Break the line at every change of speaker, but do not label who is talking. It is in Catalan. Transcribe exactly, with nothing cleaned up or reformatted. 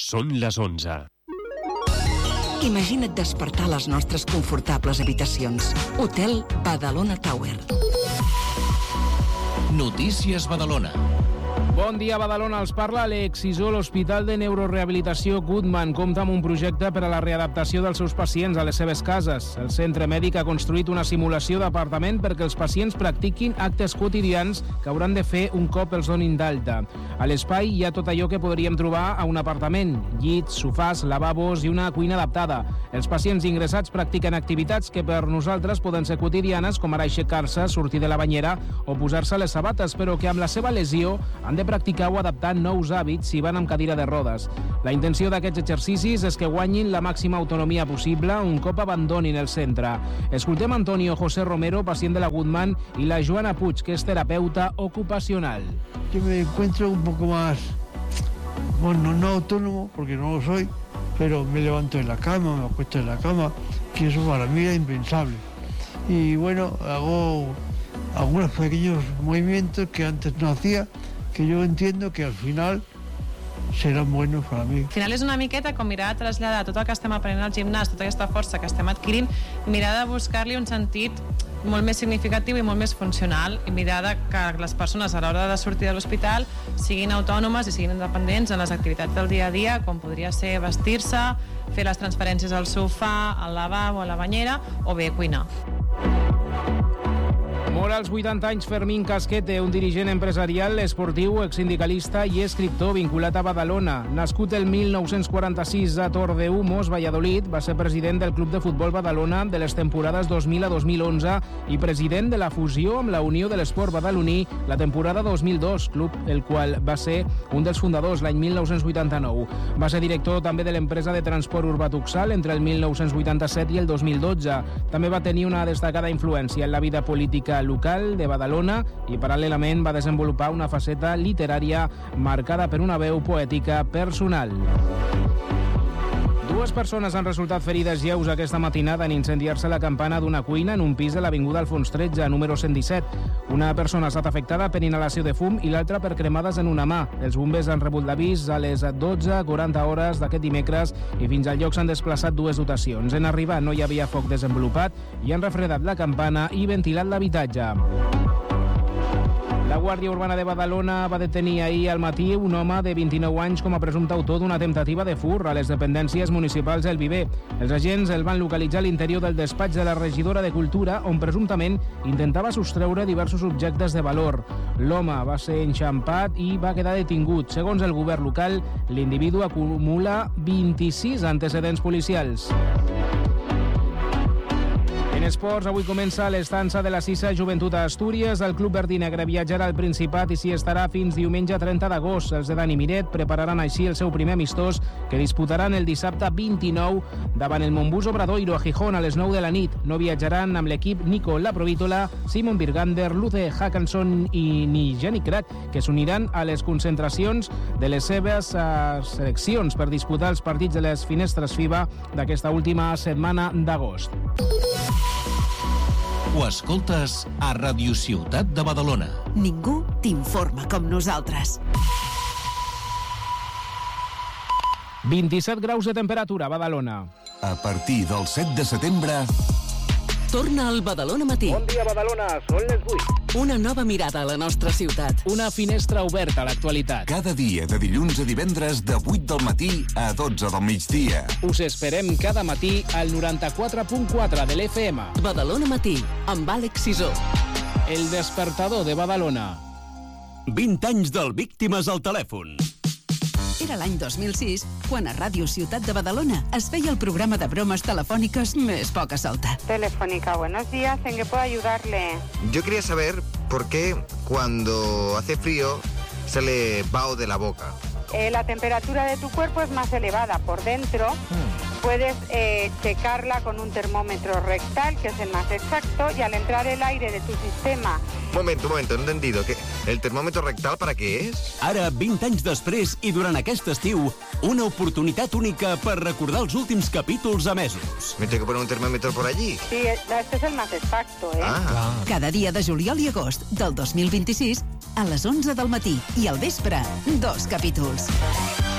Són les onze.
Imagina't despertar les nostres confortables habitacions. Hotel Badalona Tower.
Notícies Badalona.
Bon dia, Badalona. Els parla Alex Sisó. L'Hospital de Neurorehabilitació Goodman compta amb un projecte per a la readaptació dels seus pacients a les seves cases. El centre mèdic ha construït una simulació d'apartament perquè els pacients practiquin actes quotidians que hauran de fer un cop els donin d'alta. A l'espai hi ha tot allò que podríem trobar a un apartament: llits, sofàs, lavabos i una cuina adaptada. Els pacients ingressats practiquen activitats que per nosaltres poden ser quotidianes, com ara aixecar-se, sortir de la banyera o posar-se les sabates, però que amb la seva lesió han de practicar o adaptar nous hàbits si van amb cadira de rodes. La intenció d'aquests exercicis és que guanyin la màxima autonomia possible un cop abandonin el centre. Escoltem Antonio José Romero, pacient de la Goodman, i la Joana Puig, que és terapeuta ocupacional.
Yo me encuentro un poco más, bueno, no autónomo, porque no lo soy, pero me levanto en la cama, me acuesto en la cama, que eso para mí era impensable. Y bueno, hago algunos pequeños movimientos que antes no hacía, que yo entiendo que al final seran buenos para mi.
Al final és una miqueta com mirar de traslladar tot el que estem aprenent al gimnàs, tota aquesta força que estem adquirint, i mirar de buscar-li un sentit molt més significatiu i molt més funcional, i mirar de que les persones a l'hora de sortir de l'hospital siguin autònomes i siguin independents en les activitats del dia a dia, com podria ser vestir-se, fer les transferències al sofà, al lavabo, a la banyera o bé cuinar.
Mor als vuitanta anys Fermín Casquete, un dirigent empresarial, esportiu, exsindicalista i escriptor vinculat a Badalona. Nascut el mil nou-cents quaranta-sis a Tordehumos, Valladolid, va ser president del Club de Futbol Badalona de les temporades dos mil a dos mil onze i president de la fusió amb la Unió de l'Esport Badaloní la temporada dos mil dos, club el qual va ser un dels fundadors l'any mil nou-cents vuitanta-nou. Va ser director també de l'empresa de transport urbà Tuxal entre el mil nou-cents vuitanta-set i el dos mil dotze. També va tenir una destacada influència en la vida política local de Badalona i paral·lelament va desenvolupar una faceta literària marcada per una veu poètica personal. Dues persones han resultat ferides lleus aquesta matinada en incendiar-se la campana d'una cuina en un pis de l'avinguda Alfons tretze, número cent disset. Una persona ha estat afectada per inhalació de fum i l'altra per cremades en una mà. Els bombers han rebut l'avís a les dotze quaranta hores d'aquest dimecres i fins al lloc s'han desplaçat dues dotacions. En arribar no hi havia foc desenvolupat i han refredat la campana i ventilat l'habitatge. La Guàrdia Urbana de Badalona va detenir ahir al matí un home de vint-i-nou anys com a presumpte autor d'una temptativa de fur a les dependències municipals del Viver. Els agents el van localitzar a l'interior del despatx de la regidora de Cultura, on presumptament intentava sostreure diversos objectes de valor. L'home va ser enxampat i va quedar detingut. Segons el govern local, l'individu acumula vint-i-sis antecedents policials. En esports, avui comença l'estança de la sisena Joventut a Astúries. El club verdinegre viatjarà al Principat i s'hi estarà fins diumenge trenta d'agost. Els de Dani Miret prepararan així el seu primer amistós, que disputaran el dissabte vint-i-nou davant el Montbus Obradoiro a Gijón a les nou de la nit. No viatjaran amb l'equip Nico Laprovítola, Simon Birgander, Luce Hackanson i ni Jenny Crack, que s'uniran a les concentracions de les seves uh, seleccions per disputar els partits de les finestres FIBA d'aquesta última setmana d'agost.
Ho escoltes a Ràdio Ciutat de Badalona.
Ningú t'informa com nosaltres.
vint-i-set graus de temperatura a Badalona.
A partir del set de setembre...
Torna al Badalona Matí.
Bon dia, Badalona. Són les vuit.
Una nova mirada a la nostra ciutat.
Una finestra oberta a l'actualitat.
Cada dia, de dilluns a divendres, de vuit del matí a dotze del migdia.
Us esperem cada matí al noranta-quatre punt quatre de l'F M.
Badalona Matí, amb Àlex Sisó.
El despertador de Badalona.
vint anys del Víctimes al telèfon.
Era l'any dos mil sis, quan a Ràdio Ciutat de Badalona es feia el programa de bromes telefòniques més poca solta.
Telefónica, buenos días, ¿en qué puedo ayudarle?
Yo quería saber por qué cuando hace frío sale vaho de la boca.
Eh, la temperatura de tu cuerpo es más elevada por dentro. Mm. Puedes eh, checarla con un termómetro rectal, que es el más exacto, y al entrar el aire de tu sistema...
Momento, momento, no he entendido. ¿Qué? ¿El termómetro rectal para qué es?
Ara, vint anys després i durant aquest estiu, una oportunitat única per recordar els últims capítols emesos.
¿Me tengo que poner un termómetro por allí?
Sí, este es el más exacto, ¿eh?
Ah.
Cada dia de juliol i agost del dos mil vint-i-sis a les onze del matí i al vespre, dos capítols.